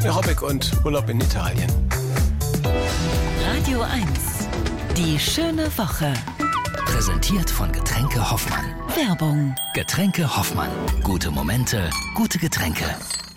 Aerobic und Urlaub in Italien. Radio 1. Die schöne Woche. Präsentiert von Getränke Hoffmann. Werbung. Getränke Hoffmann. Gute Momente, gute Getränke.